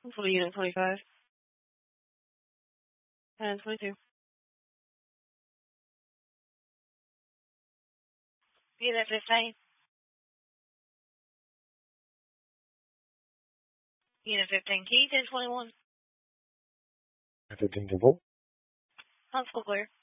Hopefully Unit 25. And 22. Unit 15. Unit 15 key, 1021. 15 to 4. Hospital clear.